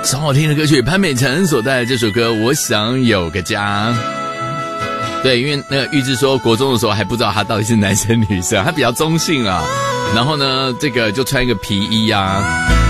超好听的歌曲，潘美辰所带来这首歌《我想有个家》。对，因为那个玉智说国中的时候还不知道他到底是男生女生，他比较中性啊。然后呢，这个就穿一个皮衣啊。